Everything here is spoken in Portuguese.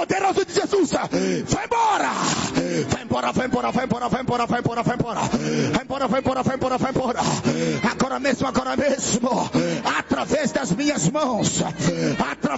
poderoso de Jesus. Vai embora. Vai embora, vai embora, vai embora, vai embora, vai embora, vai embora. Vai embora, vai embora, vai embora, vai embora. Agora mesmo, através das minhas mãos.